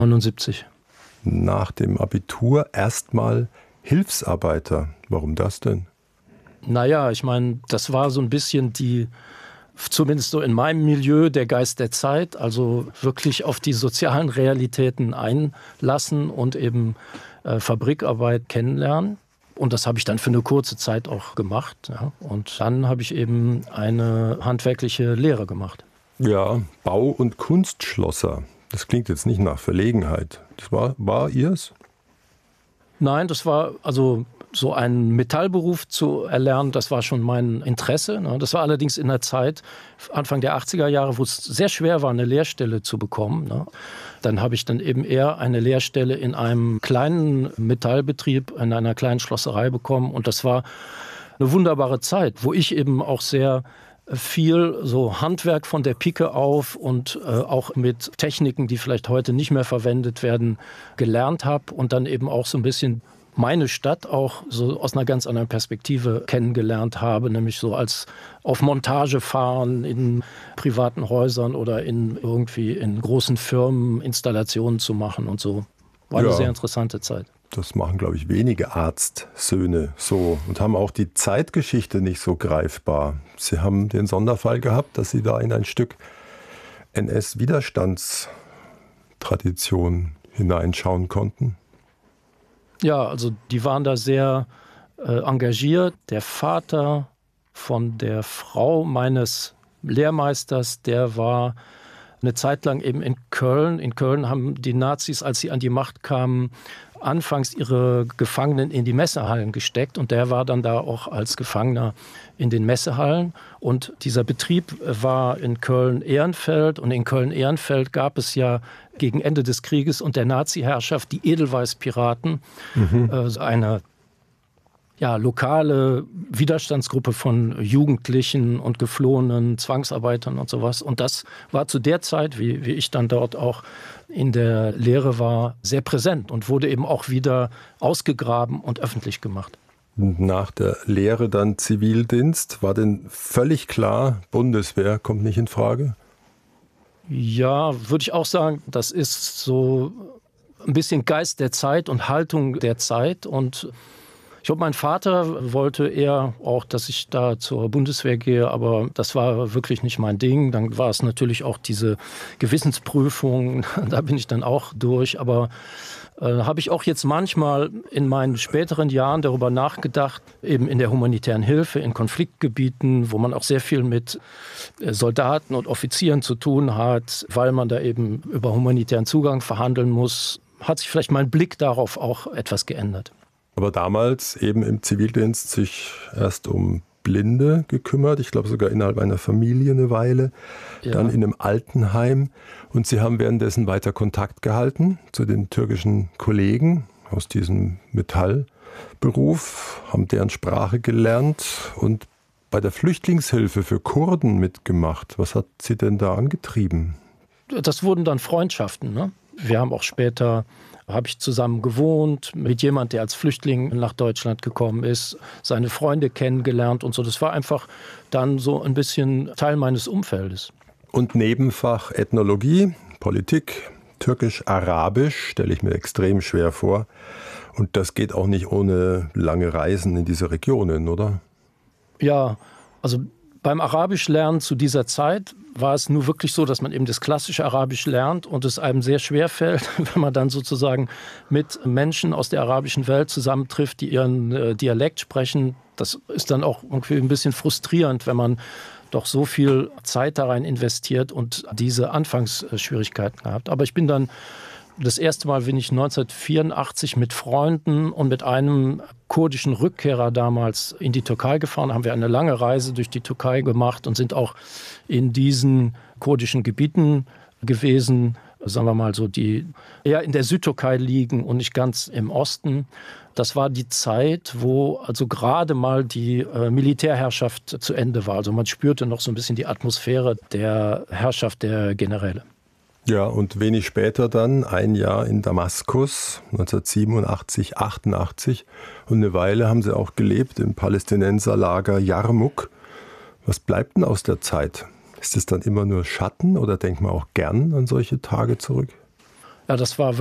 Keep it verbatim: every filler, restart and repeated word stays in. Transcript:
neunundsiebzig. Nach dem Abitur erstmal Hilfsarbeiter. Warum das denn? Naja, ich meine, das war so ein bisschen die, zumindest so in meinem Milieu, der Geist der Zeit. Also wirklich auf die sozialen Realitäten einlassen und eben äh, Fabrikarbeit kennenlernen. Und das habe ich dann für eine kurze Zeit auch gemacht. Ja. Und dann habe ich eben eine handwerkliche Lehre gemacht. Ja, Bau- und Kunstschlosser. Das klingt jetzt nicht nach Verlegenheit. Das war, war Ihrs? Nein, das war also so einen Metallberuf zu erlernen, das war schon mein Interesse. Das war allerdings in der Zeit, Anfang der achtziger Jahre, wo es sehr schwer war, eine Lehrstelle zu bekommen. Dann habe ich dann eben eher eine Lehrstelle in einem kleinen Metallbetrieb, in einer kleinen Schlosserei bekommen. Und das war eine wunderbare Zeit, wo ich eben auch sehr viel so Handwerk von der Pike auf und äh, auch mit Techniken, die vielleicht heute nicht mehr verwendet werden, gelernt habe und dann eben auch so ein bisschen meine Stadt auch so aus einer ganz anderen Perspektive kennengelernt habe, nämlich so als auf Montage fahren in privaten Häusern oder in irgendwie in großen Firmen Installationen zu machen und so. War ja eine sehr interessante Zeit. Das machen, glaube ich, wenige Arztsöhne so und haben auch die Zeitgeschichte nicht so greifbar. Sie haben den Sonderfall gehabt, dass Sie da in ein Stück N S-Widerstandstradition hineinschauen konnten. Ja, also die waren da sehr äh, engagiert. Der Vater von der Frau meines Lehrmeisters, der war eine Zeit lang eben in Köln. In Köln haben die Nazis, als sie an die Macht kamen, anfangs ihre Gefangenen in die Messehallen gesteckt und der war dann da auch als Gefangener in den Messehallen. Und dieser Betrieb war in Köln-Ehrenfeld und in Köln-Ehrenfeld gab es ja gegen Ende des Krieges und der Nazi-Herrschaft die Edelweiß-Piraten, mhm. äh, eine ja, lokale Widerstandsgruppe von Jugendlichen und geflohenen Zwangsarbeitern und sowas. Und das war zu der Zeit, wie, wie ich dann dort auch in der Lehre war, sehr präsent und wurde eben auch wieder ausgegraben und öffentlich gemacht. Nach der Lehre dann Zivildienst. War denn völlig klar, Bundeswehr kommt nicht in Frage? Ja, würde ich auch sagen, das ist so ein bisschen Geist der Zeit und Haltung der Zeit. Und ich glaube, mein Vater wollte eher auch, dass ich da zur Bundeswehr gehe, aber das war wirklich nicht mein Ding. Dann war es natürlich auch diese Gewissensprüfung, da bin ich dann auch durch. Aber äh, habe ich auch jetzt manchmal in meinen späteren Jahren darüber nachgedacht, eben in der humanitären Hilfe, in Konfliktgebieten, wo man auch sehr viel mit Soldaten und Offizieren zu tun hat, weil man da eben über humanitären Zugang verhandeln muss, hat sich vielleicht mein Blick darauf auch etwas geändert. Aber damals eben im Zivildienst sich erst um Blinde gekümmert, ich glaube sogar innerhalb einer Familie eine Weile, ja. Dann in einem Altenheim. Und Sie haben währenddessen weiter Kontakt gehalten zu den türkischen Kollegen aus diesem Metallberuf, haben deren Sprache gelernt und bei der Flüchtlingshilfe für Kurden mitgemacht. Was hat Sie denn da angetrieben? Das wurden dann Freundschaften, ne? Wir haben auch später, habe ich zusammen gewohnt mit jemand, der als Flüchtling nach Deutschland gekommen ist, seine Freunde kennengelernt und so. Das war einfach dann so ein bisschen Teil meines Umfeldes. Und Nebenfach Ethnologie, Politik, Türkisch-Arabisch stelle ich mir extrem schwer vor. Und das geht auch nicht ohne lange Reisen in diese Regionen, oder? Ja, also beim Arabischlernen zu dieser Zeit war es nur wirklich so, dass man eben das klassische Arabisch lernt und es einem sehr schwer fällt, wenn man dann sozusagen mit Menschen aus der arabischen Welt zusammentrifft, die ihren äh, Dialekt sprechen. Das ist dann auch irgendwie ein bisschen frustrierend, wenn man doch so viel Zeit da rein investiert und diese Anfangsschwierigkeiten hat. Aber ich bin dann das erste Mal bin ich neunzehnhundertvierundachtzig mit Freunden und mit einem kurdischen Rückkehrer damals in die Türkei gefahren. Da haben wir eine lange Reise durch die Türkei gemacht und sind auch in diesen kurdischen Gebieten gewesen, sagen wir mal so, die eher in der Südtürkei liegen und nicht ganz im Osten. Das war die Zeit, wo also gerade mal die äh, Militärherrschaft zu Ende war. Also man spürte noch so ein bisschen die Atmosphäre der Herrschaft der Generäle. Ja, und wenig später dann ein Jahr in Damaskus, neunzehnhundertsiebenundachtzig, achtundachtzig. Und eine Weile haben Sie auch gelebt im Palästinenserlager Jarmuk. Was bleibt denn aus der Zeit? Ist es dann immer nur Schatten oder denkt man auch gern an solche Tage zurück? Ja, das war